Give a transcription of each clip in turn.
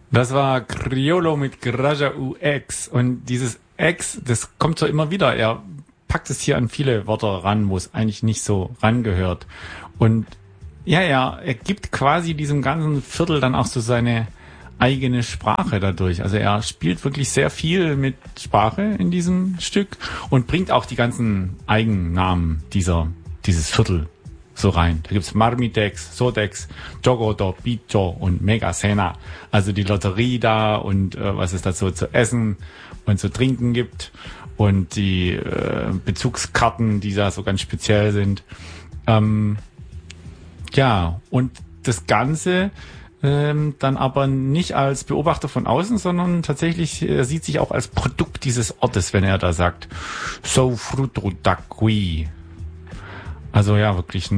Das war Criollo mit Grajaú X. Und dieses X, das kommt so immer wieder. Er packt es hier an viele Wörter ran, wo es eigentlich nicht so rangehört. Und ja, er gibt quasi diesem ganzen Viertel dann auch so seine eigene Sprache dadurch. Also er spielt wirklich sehr viel mit Sprache in diesem Stück und bringt auch die ganzen Eigennamen dieses Viertel so rein. Da gibt's Marmitex, Sodex, Jogodo, Bicho und Megasena. Also die Lotterie da und was es dazu zu essen und zu trinken gibt und die Bezugskarten, die da so ganz speziell sind. Ja, und das Ganze dann aber nicht als Beobachter von außen, sondern tatsächlich, er sieht sich auch als Produkt dieses Ortes, wenn er da sagt, so fruto da qui. Also ja, wirklich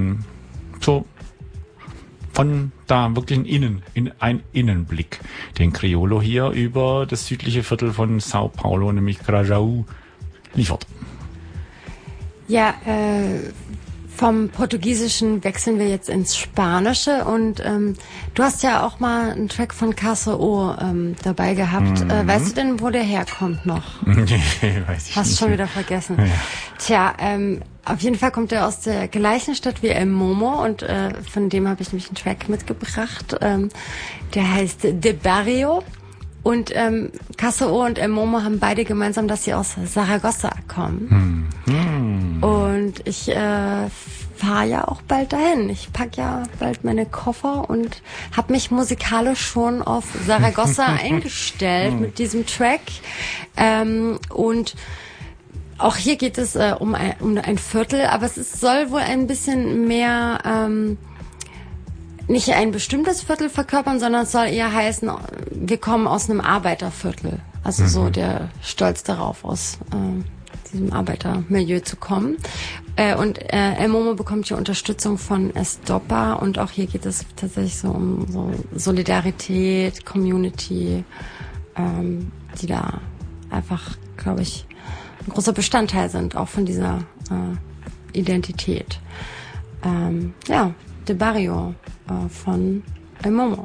von da wirklich ein Innenblick, den Criollo hier über das südliche Viertel von Sao Paulo, nämlich Grajaú, liefert. Ja, vom Portugiesischen wechseln wir jetzt ins Spanische und du hast ja auch mal einen Track von KSO dabei gehabt. Weißt du denn, wo der herkommt noch? Nee, weiß ich Hast nicht. schon wieder vergessen. Ja. Tja, auf jeden Fall kommt er aus der gleichen Stadt wie El Momo und von dem habe ich nämlich einen Track mitgebracht. Der heißt De Barrio. Und KSO und El Momo haben beide gemeinsam, dass sie aus Saragossa kommen. Und ich fahre ja auch bald dahin. Ich pack ja bald meine Koffer und habe mich musikalisch schon auf Saragossa eingestellt mit diesem Track. Und auch hier geht es um ein Viertel, aber soll wohl ein bisschen mehr nicht ein bestimmtes Viertel verkörpern, sondern es soll eher heißen, wir kommen aus einem Arbeiterviertel. Also so der Stolz darauf, aus diesem Arbeitermilieu zu kommen. Und El Momo bekommt hier Unterstützung von Estopa und auch hier geht es tatsächlich so um so Solidarität, Community, die da einfach, glaube ich, ein großer Bestandteil sind, auch von dieser Identität. Ja, De Barrio von El Momo.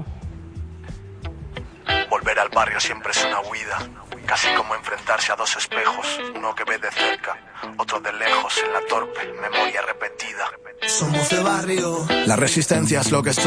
Volver al barrio siempre es una huida, casi como enfrentarse a dos espejos, uno que ve de cerca, otro de lejos en la torpe memoria repetida. Somos de barrio, la resistencia es lo que